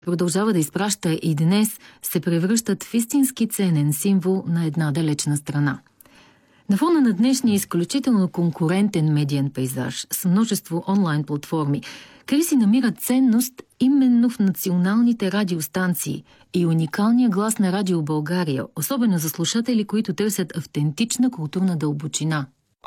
продължава да изпраща и днес, се превръщат в истински ценен символ на една далечна страна. На фона на днешния изключително конкурентен медиен пейзаж с множество онлайн платформи, Криси намира ценност именно в националните радиостанции и уникалния глас на Радио България, особено за слушатели, които търсят автентична културна дълбочина.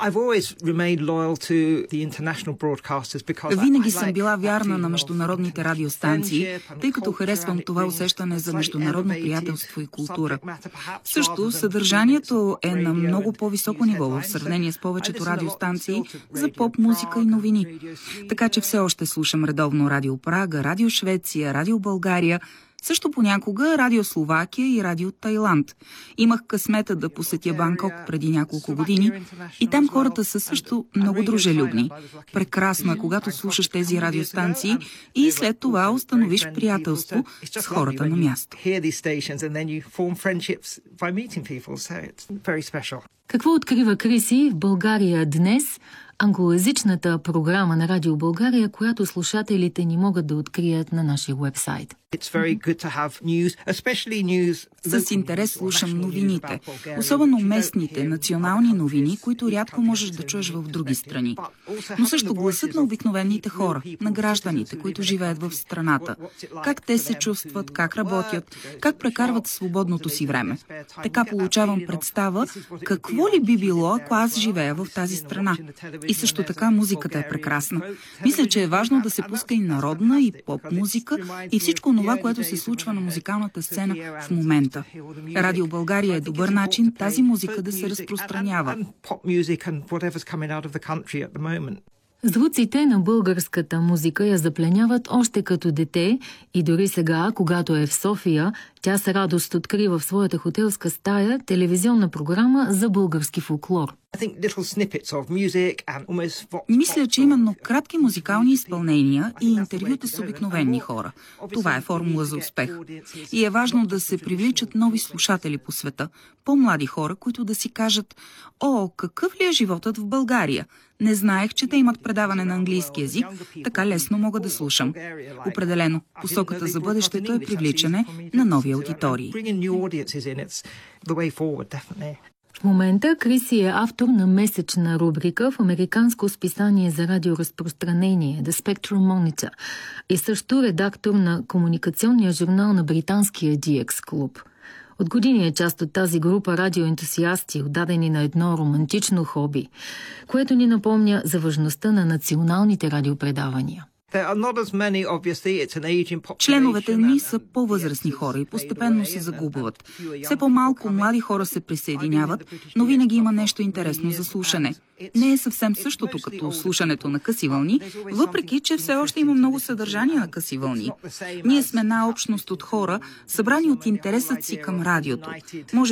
Винаги съм била вярна на международните радиостанции, тъй като харесвам това усещане за международно приятелство и култура. Също съдържанието е на много по-високо ниво в сравнение с повечето радиостанции за поп-музика и новини. Така че все още слушам редовно Радио Прага, Радио Швеция, Радио България, също понякога Радио Словакия и Радио Тайланд. Имах късмета да посетя Банкок преди няколко години и там хората са също много дружелюбни. Прекрасно е, когато слушаш тези радиостанции и след това установиш приятелство с хората на място. Какво открива Криси в България днес? Англоязичната програма на Радио България, която слушателите ни могат да открият на нашия уебсайт. С интерес слушам новините, особено местните, национални новини, които рядко можеш да чуеш в други страни. Но също гласът на обикновените хора, на гражданите, които живеят в страната. Как те се чувстват, как работят, как прекарват свободното си време. Така получавам представа какво ли би било, ако аз живея в тази страна. И също така музиката е прекрасна. Мисля, че е важно да се пуска и народна, и поп-музика, и всичко това, което се случва на музикалната сцена в момента. Радио България е добър начин тази музика да се разпространява. Звуците на българската музика я запленяват още като дете и дори сега, когато е в София, тя с радост открива в своята хотелска стая телевизионна програма за български фолклор. Мисля, че именно кратки музикални изпълнения и интервюта с обикновени хора. Това е формула за успех. И е важно да се привличат нови слушатели по света, по-млади хора, които да си кажат: «О, какъв ли е животът в България? Не знаех, че те имат предаване на английски език, така лесно мога да слушам». Определено, посоката за бъдещето е привличане на нови аудитории. В момента Криси е автор на месечна рубрика в американско списание за радиоразпространение The Spectrum Monitor и също редактор на комуникационния журнал на британския DX клуб. От години е част от тази група радиоентусиасти, отдадени на едно романтично хоби, което ни напомня за важността на националните радиопредавания. Членовете ни са по-възрастни хора и постепенно се загубват. Все по-малко млади хора се присъединяват, но винаги има нещо интересно за слушане. Не е съвсем същото като слушането на къси вълни, въпреки че все още има много съдържание на къси вълни. Ние сме една общност от хора, събрани от интересът си към радиото.